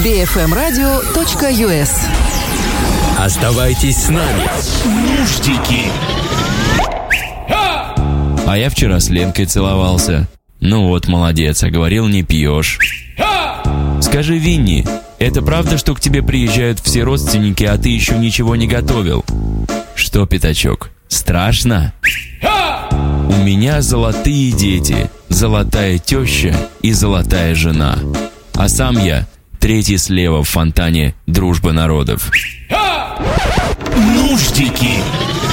bfmradio.us. Оставайтесь с нами. Нуждики. А я вчера с Ленкой целовался. Ну вот, молодец, а говорил, не пьешь. Скажи, Винни, это правда, что к тебе приезжают все родственники, а ты еще ничего не готовил? Что, пятачок, страшно? У меня золотые дети, золотая теща и золотая жена. А сам я третий слева в фонтане «Дружба народов». Нуждики.